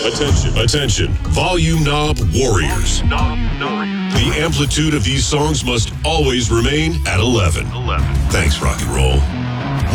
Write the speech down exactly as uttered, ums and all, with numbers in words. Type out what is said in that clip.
Attention, attention, volume knob warriors. The amplitude of these songs must always remain at eleven. Thanks, rock and roll.